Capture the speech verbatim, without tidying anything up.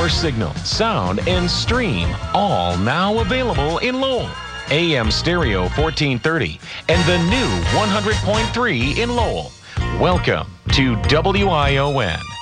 Power signal, sound, and stream, all now available in Lowell. A M Stereo fourteen thirty and the new one hundred point three in Lowell. Welcome to W I O N.